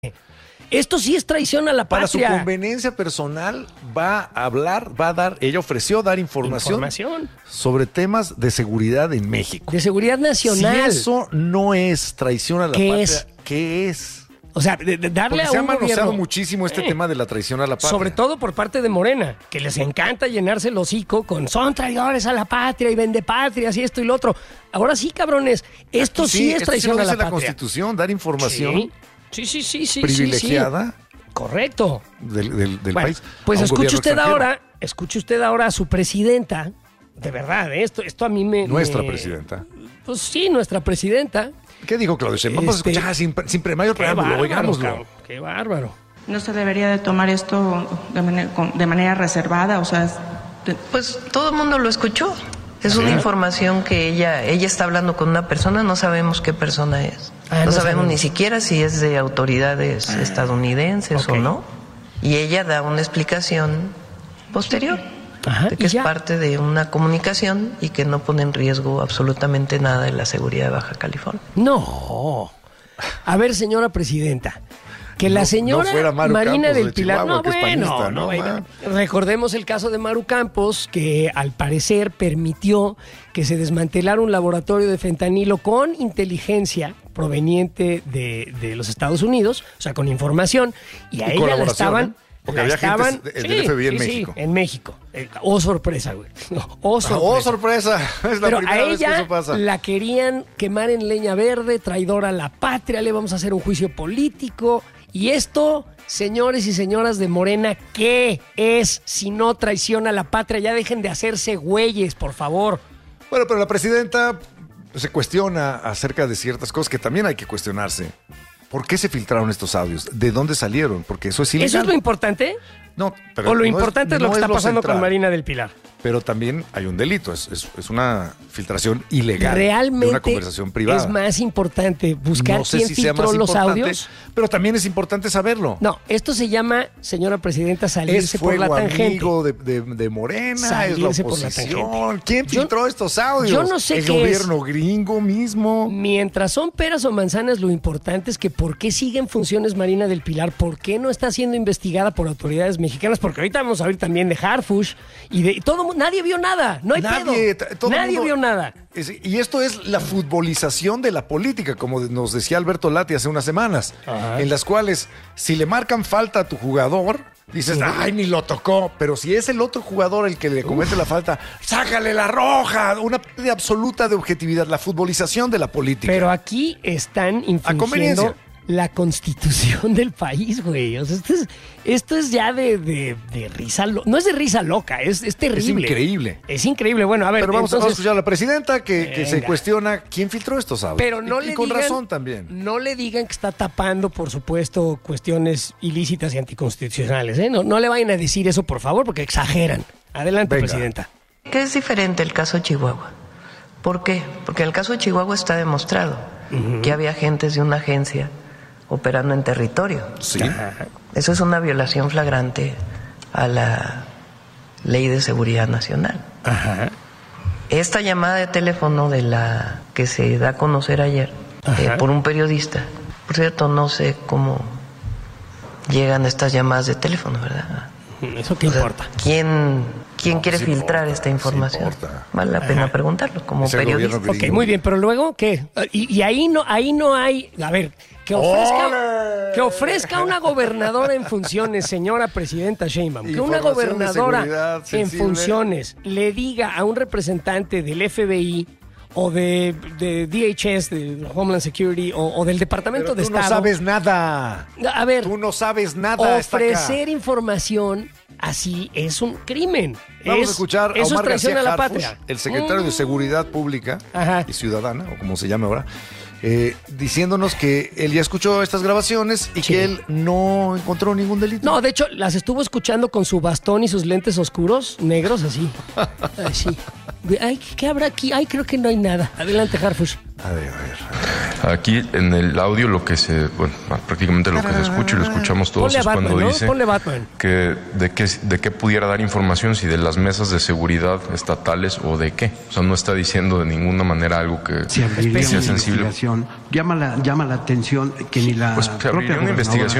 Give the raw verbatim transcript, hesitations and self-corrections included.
Esto sí es traición a la Para patria. su conveniencia personal va a hablar, va a dar, ella ofreció dar información, Información. sobre temas de seguridad en México. De seguridad nacional. Si eso no es traición a la ¿Qué patria, es? ¿qué es? O sea, de, de darle Porque a se ha un manoseado gobierno, muchísimo este Eh. tema de la traición a la patria. sobre todo por parte de Morena, que les encanta llenarse el hocico con son traidores a la patria y vendepatrias y esto y lo otro. Ahora sí, cabrones, esto sí, es esto traición lo a la dice la patria. Constitución, dar información Sí, sí, sí, sí, sí, privilegiada sí, sí. Correcto. del, del, del Bueno, país. pues a un escuche gobierno usted extranjero. ahora, escuche usted ahora a su presidenta. De verdad, ¿eh? esto, esto a mí me... Nuestra me- presidenta. Pues sí, nuestra presidenta. ¿Qué dijo Claudio Sheinbaum? Vamos Este- a escuchar sin, sin pre- mayor Qué preámbulo, bárbaro, oigámoslo. cabrón, qué bárbaro. No se debería de tomar esto de manera, con- de manera reservada, o sea, es- de- Pues todo el mundo lo escuchó. Es una información que ella ella está hablando con una persona, no sabemos qué persona es. Ah, no, no sabemos, sabemos. ni siquiera si es de autoridades estadounidenses ok. o no. Y ella da una explicación posterior Ajá, de y que es ya. parte de una comunicación y que no pone en riesgo absolutamente nada de la seguridad de Baja California. No. A ver, señora presidenta, que la No- señora no fuera Maru Marina Campos del de Pilar... Chihuahua, no, que es bueno, panista, no, no, bueno. man. Recordemos el caso de Maru Campos, que al parecer permitió que se desmantelara un laboratorio de fentanilo con inteligencia proveniente de, de los Estados Unidos, o sea, con información, y a Y ella la colaboración, estaban... ¿eh? Porque la había estaban, agentes de- del F B I en sí, México. Sí, en México. Eh, Oh, sorpresa, güey. Oh, sorpresa. ¡Oh, sorpresa! Es la Pero a primera vez que ella eso pasa. la querían quemar en leña verde, traidora a la patria, le vamos a hacer un juicio político. Y esto, señores y señoras de Morena, ¿qué es si no traición a la patria? Ya dejen de hacerse güeyes, por favor. Bueno, pero la presidenta se cuestiona acerca de ciertas cosas que también hay que cuestionarse. ¿Por qué se filtraron estos audios? ¿De dónde salieron? Porque eso es ilegal. ¿Eso es lo importante? No, pero ¿O lo no importante es, lo no que está pasando central. con Marina del Pilar? Pero también hay un delito, es, es, es una filtración ilegal de Realmente una conversación privada. es más importante buscar No sé quién si sea filtró más los importante, audios. pero también es importante saberlo. No, esto se llama, señora presidenta, Es salirse por fuego la tangente. amigo de, de, de Morena, Salirse es la por la oposición. tangente. ¿Quién Yo- filtró estos audios? yo no sé ¿El qué gobierno gringo mismo? Mientras son peras o manzanas, lo importante es que por qué sigue en funciones Marina del Pilar, por qué no está siendo investigada por autoridades mexicanas, porque ahorita vamos a oír también de Harfush y de todo, mu- nadie vio nada, no hay Nadie, pedo, t- todo el nadie mundo- vio nada. Es- y esto es la futbolización de la política, como nos decía Alberto Lati hace unas semanas, Ajá. en las cuales si le marcan falta a tu jugador, dices, ay, ni lo tocó, pero si es el otro jugador el que le comete la falta, sácale la roja, una pérdida absoluta de objetividad, la futbolización de la política. Pero aquí están infringiendo conveniencia. la constitución del país, güey. O sea, esto es, esto es ya de, de- de risa, lo- no es de risa loca, es, es terrible. Es increíble. Es increíble. Bueno, a ver, Pero vamos, a- vamos a entonces, escuchar a la presidenta que, que se Venga. cuestiona quién filtró estos audios. pero no y, le y con digan, razón también. No le digan que está tapando, por supuesto, cuestiones ilícitas y anticonstitucionales. ¿eh? No, no le vayan a decir eso, por favor, porque exageran. Adelante, Venga. presidenta. ¿Qué es diferente el caso de Chihuahua? ¿Por qué? Porque en el caso de Chihuahua está demostrado que había agentes de una agencia operando en territorio. Sí. Eso es una violación flagrante a la Ley de Seguridad Nacional. Ajá. Esta llamada de teléfono de la que se da a conocer ayer eh, Ajá. por un periodista, por cierto, no sé cómo llegan estas llamadas de teléfono, ¿verdad? ¿Eso qué O sea, importa? ¿Quién, quién No, quiere sí filtrar importa, esta sí información? importa. Vale la pena preguntarlo como Es el periodista. gobierno Ok, gringo. muy bien, pero luego, ¿qué? Y, y ahí no, ahí no hay, a ver, que ofrezca, ¡Ole! que ofrezca una gobernadora en funciones, señora presidenta Sheinbaum, que una Información de gobernadora seguridad en sensible. funciones le diga a un representante del F B I o de, de D H S, de Homeland Security, o, o del Departamento Pero de tú no Estado. sabes nada. A ver, Tú no sabes nada. está acá. ofrecer información así es un crimen. Vamos Es- a escuchar a eso Omar es traición García a la Harfuch, patria. el secretario de Mm. Seguridad Pública Ajá. y Ciudadana, o como se llame ahora, eh, diciéndonos que él ya escuchó estas grabaciones y Sí. que él no encontró ningún delito. No, de hecho, las estuvo escuchando con su bastón y sus lentes oscuros, negros, así. Así. Ay, ¿qué habrá aquí? Ay, creo que no hay nada. Adelante, Harfush. A ver, a ver. Aquí en el audio lo que se, bueno, prácticamente lo que se escucha y lo escuchamos todos Ponle a es Batman, cuando ¿no? dice Ponle Batman. que de qué de qué pudiera dar información, si de las mesas de seguridad estatales o de qué. O sea, no está diciendo de ninguna manera algo que Se abriría sea una sensible. investigación. Llama la, llama la atención que ni la Pues se propia abriría una gobernadora investigación